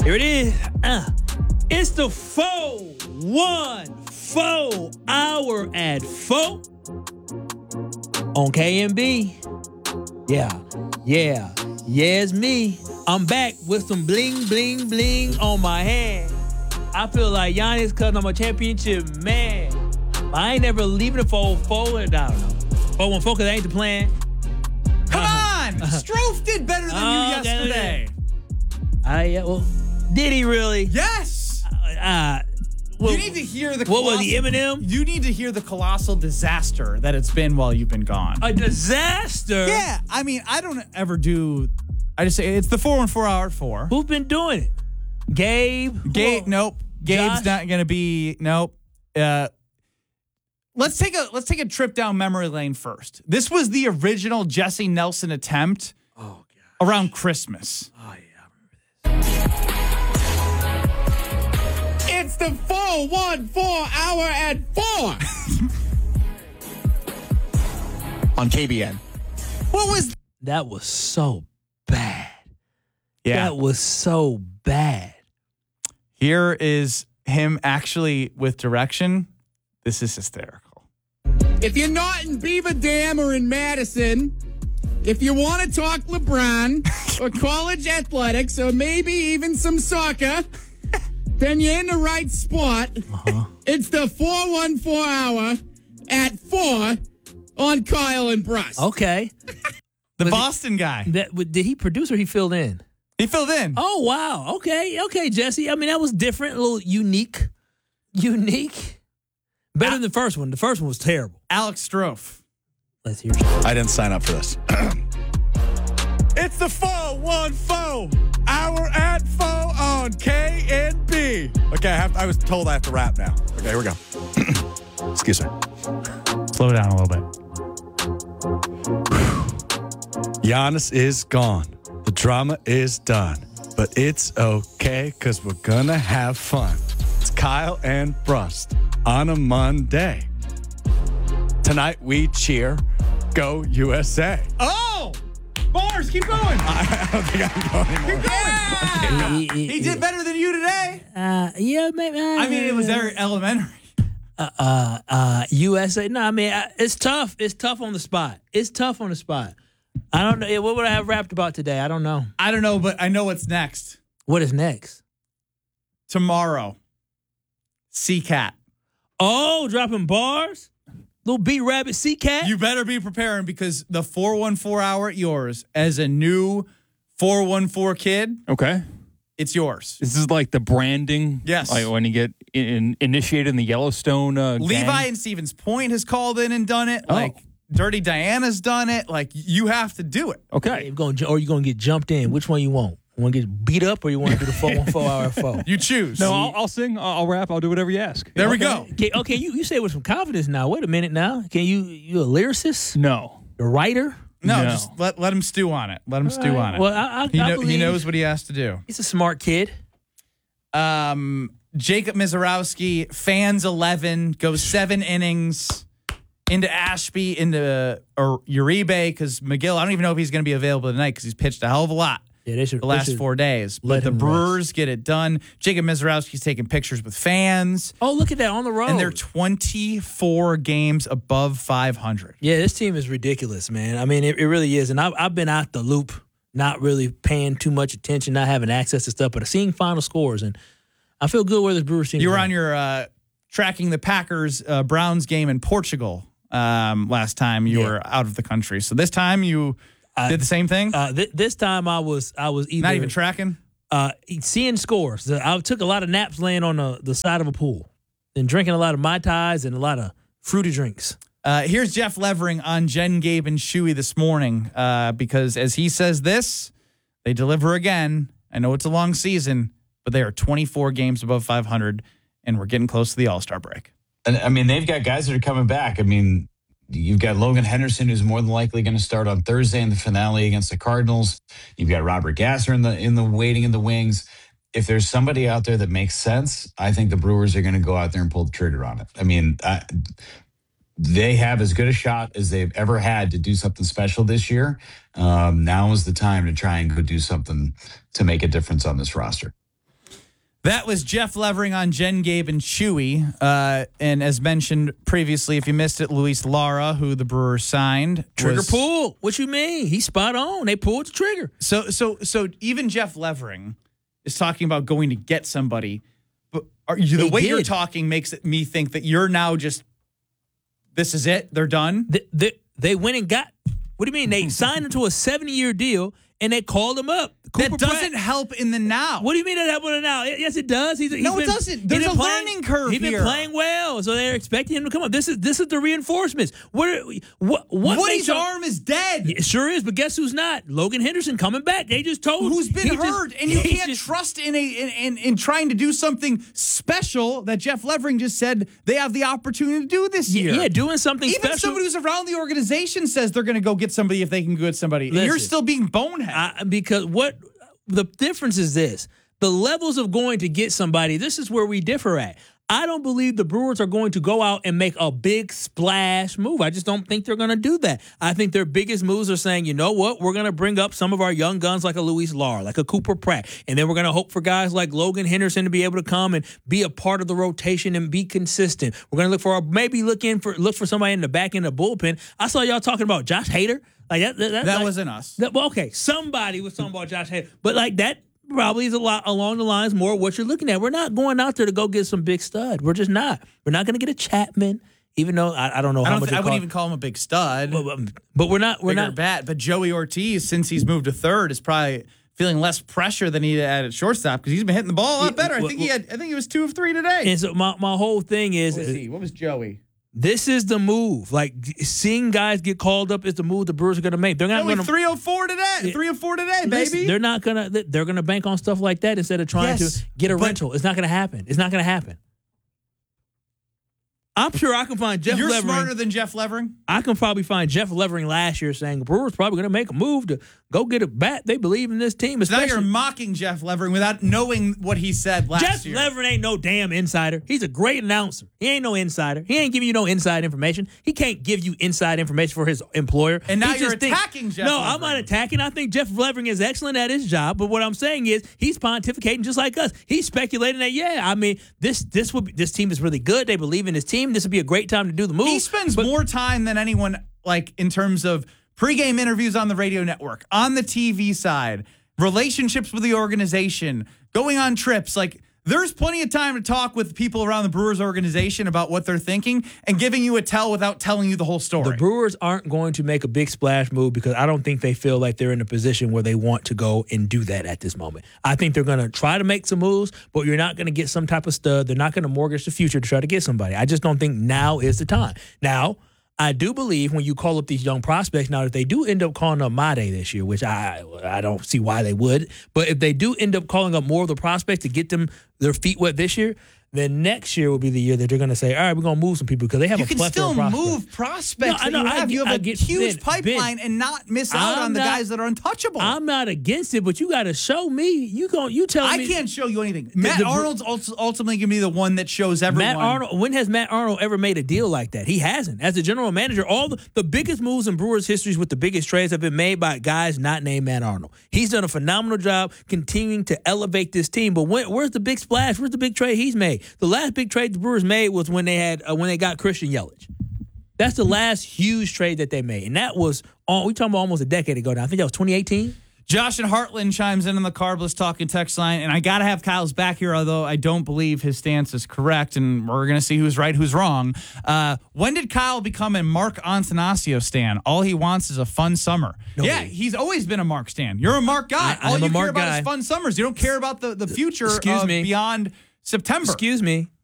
Here it is. It's the 414 hour at 4 on KMB. Yeah, it's me. I'm back with some bling, bling, bling on my hand. I feel like Giannis because I'm a championship man. I ain't never leaving the 4-4. I don't know. 4-1-4 because I ain't the plan. Come on! Strofe did better than you yesterday. Well, did he really? Yes! You need to hear the what was the Eminem? You need to hear the colossal disaster that it's been while you've been gone. A disaster? Yeah, I mean, I don't ever do. I just say it's the 414 hour at 4. Who's been doing it? Gabe? Nope. Gabe's Josh? not gonna be. Nope. Let's take a trip down memory lane first. This was the original Jesse Nelson attempt. Oh, God. Around Christmas. Oh, yeah, I remember this. It's the 414 hour at 4 on KBN. What was that? Was so bad. Yeah. That was so bad. Here is him actually with direction. This is hysterical. If you're not in Beaver Dam or in Madison, if you want to talk LeBron or college athletics or maybe even some soccer, then you're in the right spot. It's the 414 hour at 4 on Kyle and Bruss. Okay. The Boston guy. Did he produce or he filled in? He filled in. Oh, wow. Okay, Jesse. I mean, that was different, a little unique. Better than the first one. The first one was terrible. Alex Strofe. Let's hear it. I didn't sign up for this. It's the 414 hour at 4 on KNB. Okay, I was told I have to rap now. Okay, here we go. Excuse me. Slow down a little bit. Giannis is gone. The drama is done. But it's okay because we're going to have fun. It's Kyle and Brust on a Monday. Tonight we cheer. Go USA. Oh! Bars, keep going. I don't think I can go anymore. Keep going. He did better than you today. Yeah, maybe. I mean, it was very elementary. USA. No, I mean, it's tough. It's tough on the spot. I don't know. What would I have rapped about today? I don't know. I don't know, but I know what's next. What is next? Tomorrow. C-Cat. Oh, dropping bars? Little beat rabbit C-Cat? You better be preparing because the 414 hour at yours as a new 414 kid, Okay. it's yours. This is like the branding. Yes. Like when you get initiated in the Yellowstone Levi gang. and Stevens Point has called in and done it. Oh. Like Dirty Diana's done it. Like you have to do it. Okay. You're going to get jumped in. Which one you want? You want to get beat up or you want to do the 414 hour at 4? You choose. No, I'll sing. I'll rap. I'll do whatever you ask. There we go. Okay, you say it with some confidence now. Wait a minute now. Can you a lyricist? No. A writer? No, No. just let him stew on it. Let him stew on it. Well, I he believe knows what he has to do. he's a smart kid. Jacob Mizorowski, fans 11, goes 7 innings into Ashby, into Uribe, because McGill, I don't even know if he's going to be available tonight because he's pitched a hell of a lot Yeah, they should the last 4 days. let But the him Brewers get it done. Jacob Mizorowski's taking pictures with fans, Oh, look at that on the road. and they're 24 games above 500. Yeah, this team is ridiculous, man. I mean, it really is. And I've been out the loop, not really paying too much attention, not having access to stuff, but seeing final scores. And I feel good where this Brewers team You is were at. on your tracking the Packers Browns game in Portugal last time you were out of the country. So this time you did the same thing? This time I was either Not even tracking? seeing scores. I took a lot of naps laying on the side of a pool and drinking a lot of Mai Tais and a lot of fruity drinks. Here's Jeff Levering on Jen, Gabe, and Shuey this morning because as he says this, they deliver again. I know it's a long season, but they are 24 games above 500, and we're getting close to the All-Star break. And I mean, they've got guys that are coming back. I mean, you've got Logan Henderson, who's more than likely going to start on Thursday in the finale against the Cardinals. You've got Robert Gasser in the waiting in the wings. If there's somebody out there that makes sense, I think the Brewers are going to go out there and pull the trigger on it. I mean, they have as good a shot as they've ever had to do something special this year. Now is the time to try and go do something to make a difference on this roster. That was Jeff Levering on Jen, Gabe, and Chewy. And as mentioned previously, if you missed it, Luis Lara, who the Brewers signed. Trigger pull. What you mean? He's spot on. They pulled the trigger. So even Jeff Levering is talking about going to get somebody. But the way you're talking makes me think that you're now just, this is it? They're done? They went and got, what do you mean? They signed him to a 70-year deal, and they called him up. That doesn't help in the now. What do you mean that help in the now? Yes, it does. It doesn't. There's a learning curve here. He's been playing well, so they're expecting him to come up. This is the reinforcements. Woody's arm is dead. It sure is, but guess who's not? Logan Henderson coming back. They just told who's been hurt, and you can't trust in trying to do something special that Jeff Levering just said they have the opportunity to do this year. Yeah, doing something Even special. Somebody who's around the organization says they're going to go get somebody if they can get somebody. Listen, you're still being bonehead. Because the difference is this. The levels of going to get somebody, this is where we differ at. I don't believe the Brewers are going to go out and make a big splash move. I just don't think they're going to do that. I think their biggest moves are saying, you know what, we're going to bring up some of our young guns like a Luis Lara, like a Cooper Pratt, and then we're going to hope for guys like Logan Henderson to be able to come and be a part of the rotation and be consistent. We're going to look for somebody in the back end of the bullpen. I saw y'all talking about Josh Hader. Like that wasn't us. Okay, somebody was talking about Josh Hader, but like that probably is a lot along the lines more of what you're looking at. We're not going out there to go get some big stud. We're just not. We're not going to get a Chapman, even though I don't know how much. I wouldn't even call him a big stud. But we're not. We're not bad. But Joey Ortiz, since he's moved to third, is probably feeling less pressure than he had at shortstop because he's been hitting the ball a lot better. I think he was 2 of 3 today. And so my whole thing is, what was Joey? This is the move. Like, seeing guys get called up is the move the Brewers are going to make. They're not going to 304 today. 304 today, baby. They're not going to. They're going to bank on stuff like that instead of trying to get a rental. It's not going to happen. It's not going to happen. I'm sure I can find Jeff Levering. You're smarter than Jeff Levering? I can probably find Jeff Levering last year saying the Brewers probably going to make a move to go get a bat. They believe in this team. Now you're mocking Jeff Levering without knowing what he said last year. Jeff Levering ain't no damn insider. He's a great announcer. He ain't no insider. He ain't giving you no inside information. He can't give you inside information for his employer. And now you're attacking Jeff Levering. No, I'm not attacking. I think Jeff Levering is excellent at his job. But what I'm saying is he's pontificating just like us. He's speculating that, this team is really good. They believe in this team. This would be a great time to do the move. He spends more time than anyone, like, in terms of pregame interviews on the radio network, on the TV side, relationships with the organization, going on trips. Like, there's plenty of time to talk with people around the Brewers organization about what they're thinking and giving you a tell without telling you the whole story. The Brewers aren't going to make a big splash move because I don't think they feel like they're in a position where they want to go and do that at this moment. I think they're going to try to make some moves, but you're not going to get some type of stud. They're not going to mortgage the future to try to get somebody. I just don't think now is the time. Now, I do believe when you call up these young prospects, now if they do end up calling up Made this year, which I don't see why they would, but if they do end up calling up more of the prospects to get them their feet wet this year, then next year will be the year that they're going to say, all right, we're going to move some people because they have a plethora of prospects. You can still move prospects. You have a huge pipeline and not miss out on the guys that are untouchable. I'm not against it, but you got to show me. You tell me. I can't show you anything. Matt Arnold's ultimately going to be the one that shows everyone. When has Matt Arnold ever made a deal like that? He hasn't. As a general manager, all the biggest moves in Brewers history with the biggest trades have been made by guys not named Matt Arnold. He's done a phenomenal job continuing to elevate this team. But where's the big splash? Where's the big trade he's made? The last big trade the Brewers made was when they got Christian Yelich. That's the last huge trade that they made, and that was we talking about almost a decade ago now. I think that was 2018. Josh and Heartland chimes in on the Carbless Talking text line, and I got to have Kyle's back here, although I don't believe his stance is correct, and we're going to see who's right, who's wrong. When did Kyle become a Mark Antanasio stan? All he wants is a fun summer. No, yeah, he's always been a Mark stan. You're a Mark guy. All you care about is fun summers. You don't care about the future beyond September. Excuse me.